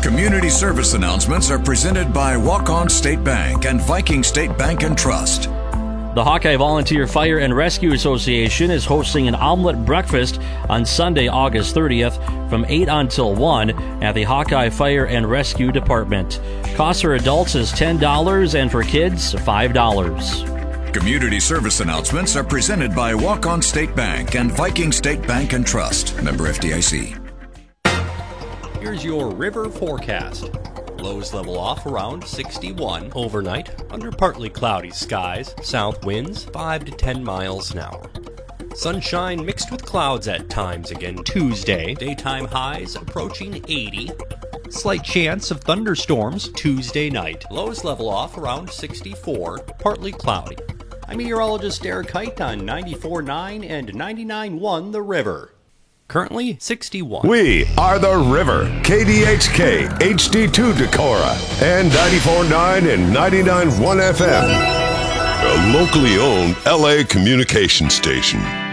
Community service announcements are presented by Walk-On State Bank and Viking State Bank and Trust. The Hawkeye Volunteer Fire and Rescue Association is hosting an omelet breakfast on Sunday, August 30th from 8 until 1 at the Hawkeye Fire and Rescue Department. Cost for adults is $10 and for kids, $5. Community service announcements are presented by Walk-On State Bank and Viking State Bank and Trust. Member FDIC. Here's your river forecast. Lows level off around 61 overnight under partly cloudy skies. South winds 5 to 10 miles an hour. Sunshine mixed with clouds at times again Tuesday. Daytime highs approaching 80. Slight chance of thunderstorms Tuesday night. Lows level off around 64, partly cloudy. I'm meteorologist Derek Height on 94.9 and 99.1 The River. Currently 61. We are The River, KDHK, HD2 Decorah, and 94.9 and 99.1 FM. A locally owned LA communication station.